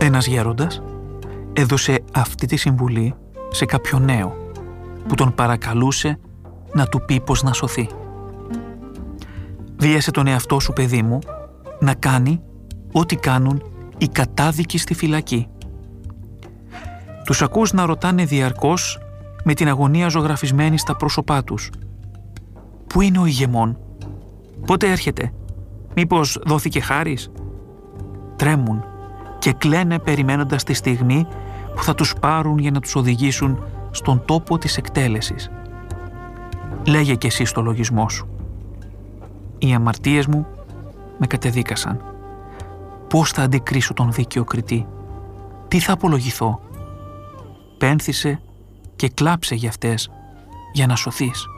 Ένας γέροντας έδωσε αυτή τη συμβουλή σε κάποιο νέο που τον παρακαλούσε να του πει πως να σωθεί. «Βίασε τον εαυτό σου, παιδί μου, να κάνει ό,τι κάνουν οι κατάδικοι στη φυλακή. Τους ακούς να ρωτάνε διαρκώς με την αγωνία ζωγραφισμένη στα πρόσωπά τους. Πού είναι ο ηγεμόν? Πότε έρχεται? Μήπως δόθηκε χάρις?» Τρέμουν και κλαίνε περιμένοντας τη στιγμή που θα τους πάρουν για να τους οδηγήσουν στον τόπο της εκτέλεσης. Λέγε κι εσύ στο λογισμό σου. Οι αμαρτίες μου με κατεδίκασαν. Πώς θα αντικρίσω τον δίκαιο κριτή? Τι θα απολογηθώ? Πένθησε και κλάψε για αυτές για να σωθείς.